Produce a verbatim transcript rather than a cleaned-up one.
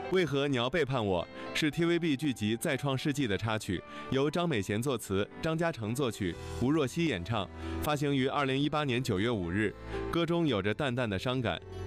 为何你要背叛我？是 T V B 剧集《再创世纪》的插曲，由张美贤作词，张嘉诚作曲，吴若希演唱，发行于二零一八年九月五日。歌中有着淡淡的伤感。